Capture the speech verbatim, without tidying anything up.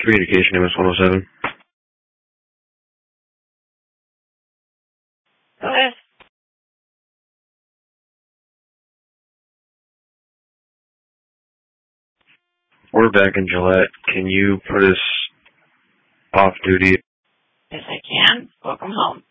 Communication M S one oh seven. Go ahead. We're back in Gillette. Can you put us off duty? Yes, I can. Welcome home.